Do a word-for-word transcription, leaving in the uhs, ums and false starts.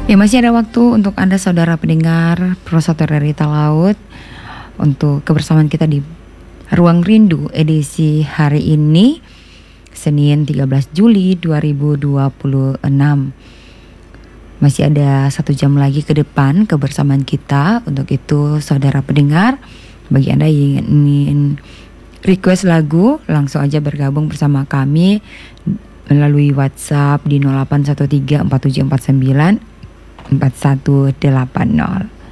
Ya, masih ada waktu untuk Anda saudara pendengar Prosotor Rita Laut untuk kebersamaan kita di Ruang Rindu edisi hari ini, Senin tiga belas Juli dua ribu dua puluh enam. Masih ada satu jam lagi ke depan kebersamaan kita. Untuk itu saudara pendengar, bagi Anda yang ingin request lagu, langsung aja bergabung bersama kami melalui WhatsApp di nol delapan satu tiga empat tujuh empat sembilan empat satu delapan nol.